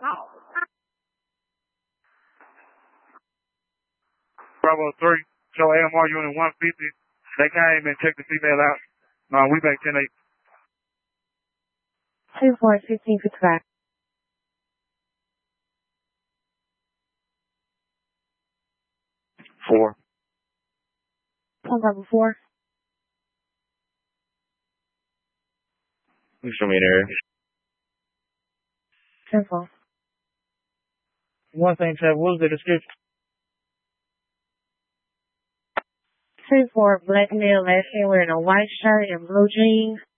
Bravo 3, show AMR unit 150. They came and checked the female out. We back 10-8. 2-4, 15 back. 4. Bravo 4. You show me an area. 10-4. One thing, Chad, what was the description? 2-4, black male, last name wearing a white shirt and blue jeans.